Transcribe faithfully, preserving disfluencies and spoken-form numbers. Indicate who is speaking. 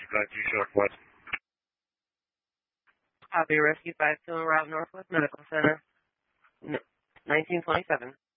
Speaker 1: five two Northwest.
Speaker 2: Copy, Rescue five two en route Northwest Medical Center, nineteen twenty-seven.